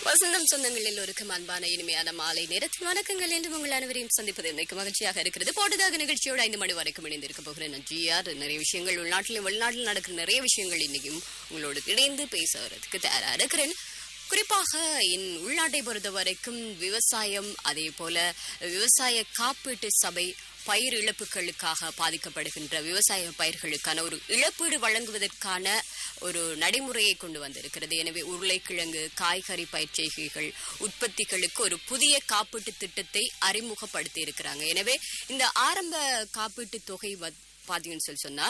வசந்தம் சொந்தங்கள் எல்லோருக்கும் அன்பான இனிமையான மாலை நேரத்தில் வணக்கங்கள் என்று உங்கள் அனைவரையும் சந்திப்பது எனக்கு மகிழ்ச்சியாக இருக்கிறது. போட்டதாக நிகழ்ச்சியோடு 5 மணி வரைக்கும் இணைந்திருக்க போகிறேன். ஜிஆர் நிறைய விஷயங்கள் உள்நாட்டிலும் வெளிநாட்டில் நடக்கிற நிறைய விஷயங்கள் இன்னைக்கும் உங்களோடு இணைந்து பேச வரதுக்கு தயாராக இருக்கிறேன். குறிப்பாக உள்நாட்டை பொறுத்த வரைக்கும் விவசாயம், அதே போல விவசாய காப்பீட்டு சபை பயிர் இழப்புகளுக்காக பாதிக்கப்படுகின்ற விவசாய பயிர்களுக்கான ஒரு இழப்பீடு வழங்குவதற்கான ஒரு நடைமுறையை கொண்டு வந்திருக்கிறது. எனவே உருளைக்கிழங்கு, காய்கறி பயிர்ச்செய்கைகள் உற்பத்திகளுக்கு ஒரு புதிய காப்பீட்டு திட்டத்தை அறிமுகப்படுத்தி இருக்கிறாங்க. எனவே இந்த ஆரம்ப காப்பீட்டு தொகை பாத்தீங்கன்னு சொல்லி சொன்னா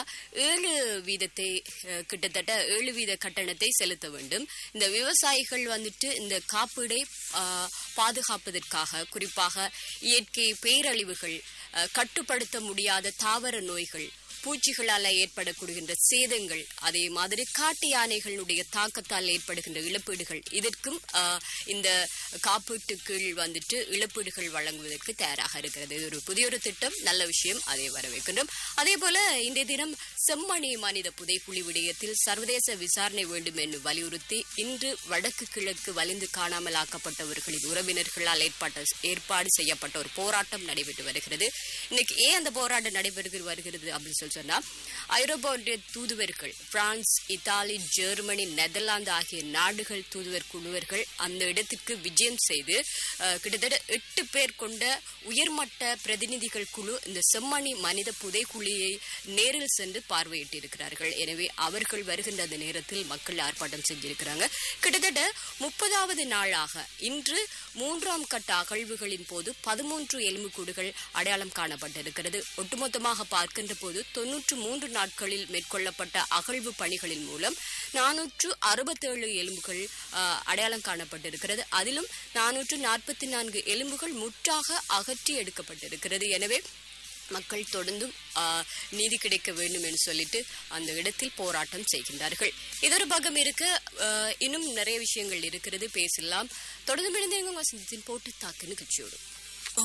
7% கிட்டத்தட்ட 7% கட்டணத்தை செலுத்த வேண்டும். இந்த விவசாயிகள் இந்த காப்பீடை பாதுகாப்பதற்காக, குறிப்பாக இயற்கை பேரழிவுகள், கட்டுப்படுத்த முடியாத தாவர நோய்கள், பூச்சிகளால் ஏற்படக்கூடிய சேதங்கள், அதே மாதிரி காட்டு யானைகளுடைய தாக்கத்தால் ஏற்படுகின்ற இழப்பீடுகள், இதற்கும் இந்த காப்பீட்டு கீழ் இழப்பீடுகள் வழங்குவதற்கு தயாராக இருக்கிறது. இது ஒரு புதிய ஒரு திட்டம், நல்ல விஷயம், அதை வரவேற்கின்றோம். அதே போல இன்றைய தினம் செம்மணி மனித புதைக்குழி விடயத்தில் சர்வதேச விசாரணை வேண்டும் என்று வலியுறுத்தி இன்று வடக்கு கிழக்கு வலிந்து காணாமல் ஆக்கப்பட்டவர்களின் உறவினர்களால் ஏற்பாடு செய்யப்பட்ட ஒரு போராட்டம் நடைபெற்று வருகிறது. இன்னைக்கு ஏன் அந்த போராட்டம் நடைபெற்று வருகிறது அப்படின்னு சொன்னா, ஐரோப்பா ஒன்றிய தூதுவர்கள், பிரான்ஸ், இத்தாலி, ஜெர்மனி, நெதர்லாந்து ஆகிய நாடுகள் தூதுவர் குழுவர்கள் அந்த இடத்திற்கு விஜயம் செய்து கிட்டத்தட்ட 8 பேர் கொண்ட உயர்மட்ட பிரதிநிதிகள் குழு இந்த செம்மணி மனித புதைக்குழியை நேரில் சென்று பார்வையிட்டிருக்கிறார்கள். எனவே அவர்கள் வருகின்ற அந்த நேரத்தில் மக்கள் ஆர்ப்பாட்டம் செஞ்சிருக்கிறாங்க. கிட்டத்தட்ட 30வது நாளாக இன்று 3ஆம் கட்ட அகழ்வுகளின் போது 13 எலும்புக்கூடுகள் அடையாளம் காணப்பட்டிருக்கிறது. ஒட்டுமொத்தமாக பார்க்கின்ற போது 93 நாட்களில் மேற்கொள்ளப்பட்ட அகழ்வு பணிகளின் மூலம் 467 எலும்புகள் அடையாளம் காணப்பட்டிருக்கிறது. அதிலும் 444 எலும்புகள் முற்றாக அகற்றி எடுக்கப்பட்டிருக்கிறது. எனவே மக்கள் தொடர்ந்தும் நீதி கிடைக்க வேண்டும் என்று சொல்லிட்டு அந்த இடத்தில் போராட்டம் செய்கின்றார்கள். இதொரு பக்கம் இருக்க இன்னும் நிறைய விஷயங்கள் இருக்கிறது, பேசலாம். தொடர்ந்து வசந்தத்தின் போட்டு தாக்கு நிகழ்ச்சியோடு